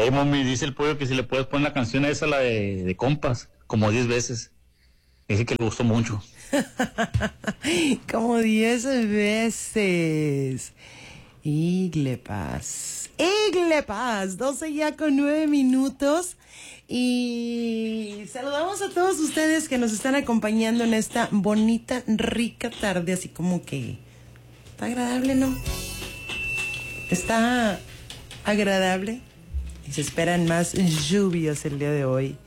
Mami, dice el pollo que si le puedes poner la canción esa, la de compas, como 10 veces. Dice que le gustó mucho. Como 10 veces. Iglepaz, 12 ya con 9 minutos. Y saludamos a todos ustedes que nos están acompañando en esta bonita, rica tarde, así como que está agradable, ¿no? Está agradable y se esperan más lluvias el día de hoy.